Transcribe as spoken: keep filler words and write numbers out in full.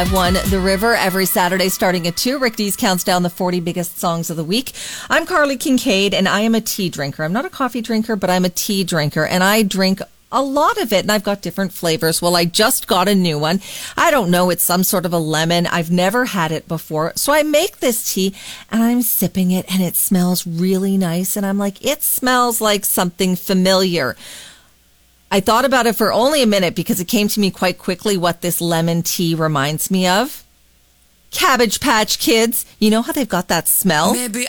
I've won The River every Saturday starting at two. Rick Dees counts down the forty biggest songs of the week. I'm Carly Kincaid, and I am a tea drinker. I'm not a coffee drinker, but I'm a tea drinker, and I drink a lot of it, and I've got different flavors. Well, I just got a new one. I don't know. It's some sort of a lemon. I've never had it before. So I make this tea, and I'm sipping it, and it smells really nice. And I'm like, it smells like something familiar. I thought about it for only a minute because it came to me quite quickly what this lemon tea reminds me of. Cabbage Patch Kids. You know how they've got that smell? Maybe